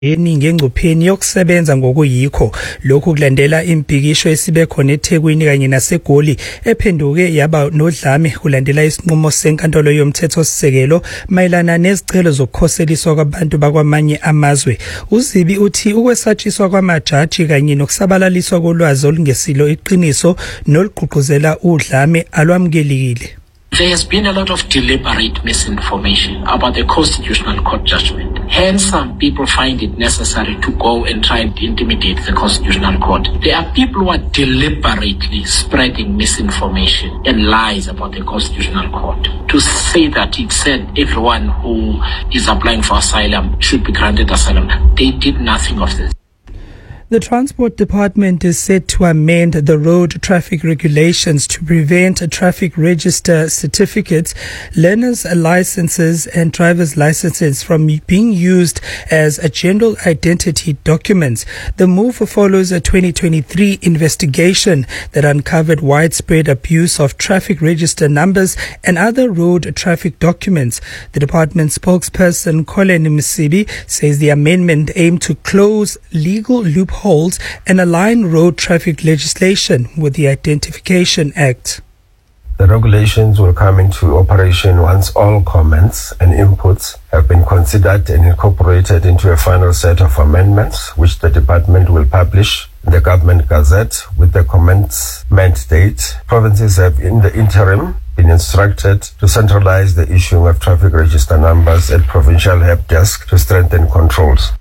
eningi engcupheni yokusebenza ngokuyikho lokhu kulandela impikisho esibe khona eThekwini kanye naseGoli ephenduke yaba nodlame kulandela isinqumo senkantolo yomthetho sisekelo mayelana nezicelo zokukhoseliswa kwabantu bakwamanye amazwe. uZibi uthi ukwesatshiswa kwamajaji kanye nokusabalaliswa kolwazi olungesilo iqiniso nolugqugquzela udlame alwamkelekile. There has been a lot of deliberate misinformation about the Constitutional Court judgment. Hence, some people find it necessary to go and try and intimidate the Constitutional Court. There are people who are deliberately spreading misinformation and lies about the Constitutional Court to say that it said everyone who is applying for asylum should be granted asylum. They did nothing of this. The Transport Department is set to amend the road traffic regulations to prevent traffic register certificates, learners' licenses and driver's licenses from being used as a general identity documents. The move follows a 2023 investigation that uncovered widespread abuse of traffic register numbers and other road traffic documents. The department spokesperson Colin Msibi says the amendment aimed to close legal loopholes and align road traffic legislation with the Identification Act. The regulations will come into operation once all comments and inputs have been considered and incorporated into a final set of amendments, which the department will publish in the Government Gazette with the commencement date. Provinces have in the interim been instructed to centralize the issuing of traffic register numbers at provincial help desk to strengthen controls.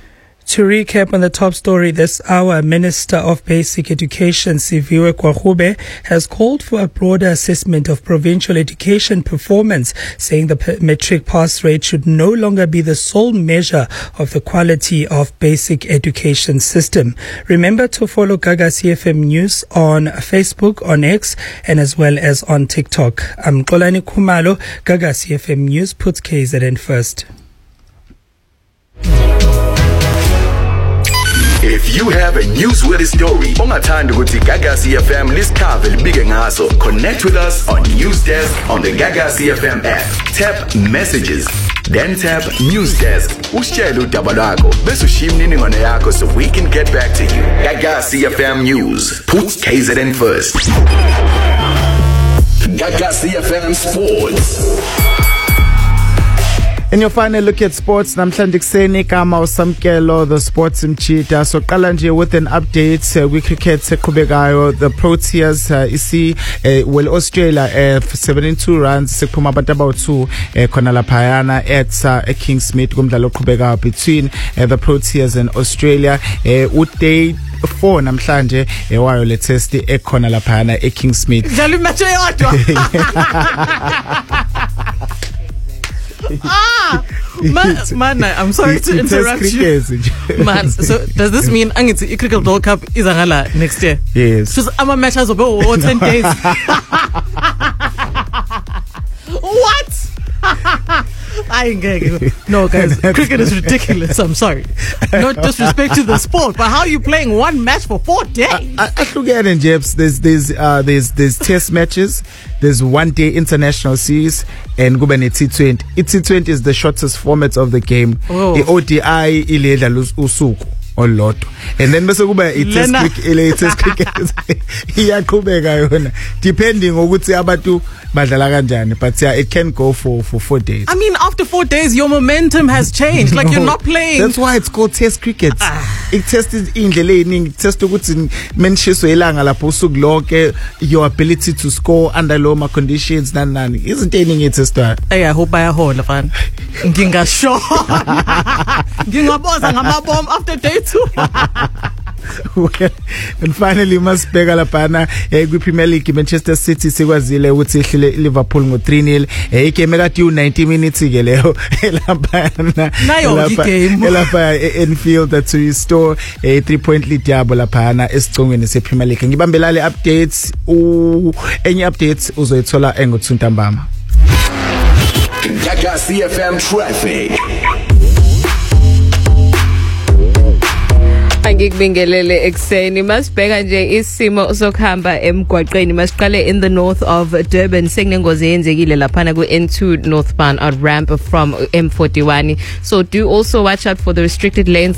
To recap on the top story this hour, Minister of Basic Education Siviwe Gwarube has called for a broader assessment of provincial education performance, saying the matric pass rate should no longer be the sole measure of the quality of basic education system. Remember to follow Gaga CFM News on Facebook, on X, and as well as on TikTok. I'm Xolani Khumalo. Gaga CFM News puts KZN first. If you have a newsworthy story, ongathanda ukuthi Gaga CFM lisikhave libike ngaso, connect with us on News Desk on the Gaga CFM app. Tap Messages, then tap News Desk. Usitshele udaba lwakho bese ushiya imininingwane yakho so we can get back to you. Gaga CFM News puts KZN first. Gaga CFM Sports. In your final look at sports, namhlanje kuseni kama usamkelo the sports mchita. So qala nje with an update kwi-cricket eqhubekayo. The Proteas Australia 72 runs sekuphuma abantu abawu2 khona laphayana at Kingsmead kumdlalo oqhubekayo between the Proteas and Australia. Uday 4 namhlanje wayo le test ekhona laphayana eKingsmead. Dlala imatch eyodwa. Man, I'm sorry to interrupt you. Man, so does this mean angithi iCricket World Cup izangala next year? Yes. Just ama matches over 10 days. What? No, guys, cricket is ridiculous. I'm sorry. No disrespect to the sport, but how are you playing one match for 4 days? I look at it, Jeps. There's test matches. There's 1 day international series and Gubane T20. T20 is the shortest format of the game. The ODI ilela usuku olodwa. And then bese kuba test cricket iyaqhubeka yona depending ukuthi abantu badlala kanjani, but yeah, it can go for 4 days. I mean, after 4 days your momentum has changed. Like you're not playing. That's why it's called test cricket. It tested indlela eyiningi, test ukuthi menshiso ilanga lapho usuku lonke, your ability to score under low conditions nani isn't eyiningi etestwa. Hey, I hope bayahola fan. Ngingasho. Ngingaboza ngamabomb after day 2. Well, and finally masibheka laphana kwi-Premier League Manchester City sikwazile ukuthi ihlile Liverpool ngo 3-0 igame ekade u90 minutes ke leyo lapha Enfield to restore a 3-point lead yabo laphana esicongweni se-Premier League. Ngibambelale updates enye updates uzoyithola engoThuntambama. Gaga CFM Traffic. ngikubingelele ekseni masibheka nje isimo sokuhamba emgwaqeni masiqale in the north of Durban sekunengozi eyenzekile laphana ku N2 northbound out ramp from M41 so do also watch out for the restricted lanes